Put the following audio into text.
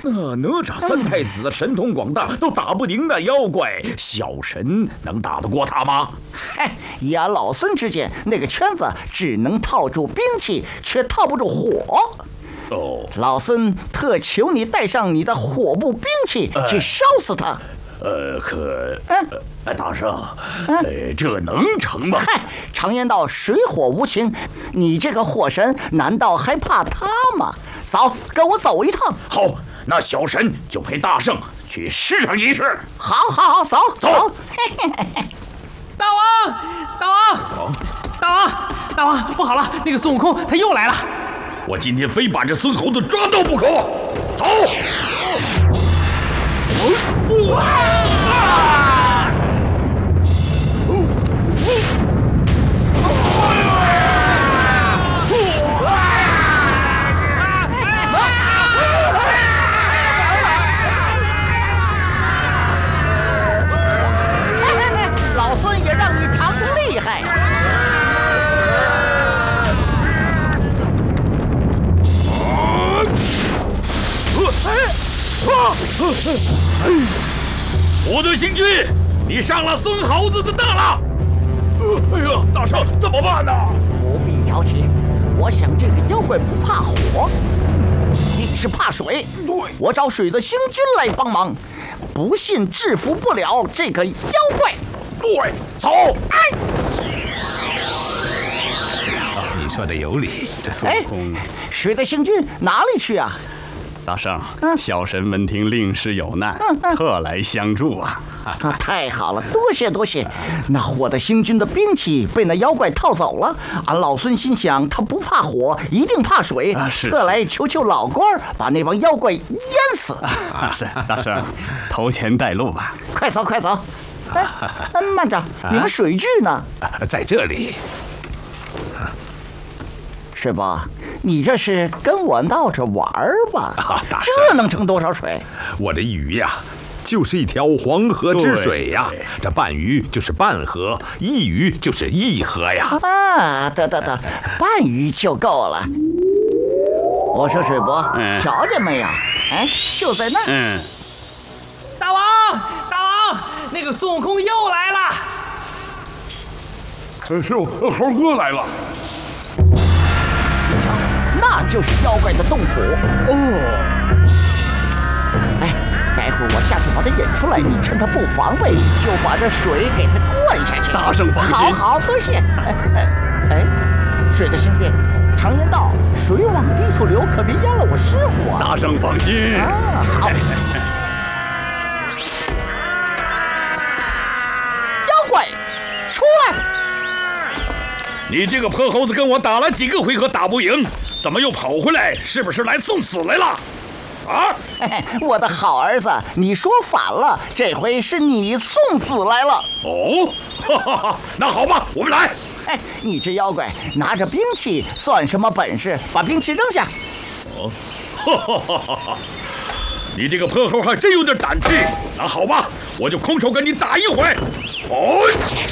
哪吒三太子的神通广大，都打不赢那妖怪，小神能打得过他吗？ 嗨，以俺老孙之见，那个圈子只能套住兵器，却套不住火。 哦， 老孙特求你带上你的火部兵器去烧死他。 大圣，这能成吗？ 嗨，常言道水火无情，你这个火神难道还怕他吗？走，跟我走一趟。 好，那小神就陪大圣去试上一试。 好，走。 大王，不好了，那个孙悟空他又来了。 我今天非把这孙猴子抓到不可。走！ 老孙也让你尝尝厉害。 虎队星君，你上了孙猴子的当了。哎呀，大圣怎么办呢？ 不必着急，我想这个妖怪不怕火，你是怕水。 对， 我找水的星君来帮忙，不信制服不了这个妖怪。 对，走。 你说的有理，这孙悟空。 水的星君哪里去啊？ 大圣，小神闻听令师有难，特来相助啊！ 太好了，多谢。那火的星君的兵器被那妖怪套走了，俺老孙心想他不怕火，一定怕水，特来求老官把那帮妖怪淹死。 是大圣，头前带路吧。 快走！哎，慢着，你们水具呢？ 在这里。 师伯，你这是跟我闹着玩吧？这能盛多少水？ 我这一鱼呀，就是一条黄河之水呀。这半鱼就是半河，一鱼就是一河呀。 得，半鱼就够了。我说水伯，瞧见没有？哎，就在那儿。 大王，那个孙悟空又来了。 是猴哥来了。 瞧，那就是妖怪的洞府。哎，待会儿我下去把他引出来，你趁他不防备，就把这水给他灌下去。 大圣放心。 好，多谢。水的星君，常言道，水往低处流，可别淹了我师傅啊。 大圣放心。 好。妖怪，出来！ 你这个破猴子，跟我打了几个回合打不赢，怎么又跑回来？是不是来送死来了？啊！ 我的好儿子，你说反了，这回是你送死来了。 哦，那好吧，我们来。 你这妖怪拿着兵器算什么本事？把兵器扔下。 你这个破猴还真有点胆气。那好吧，我就空手跟你打一回。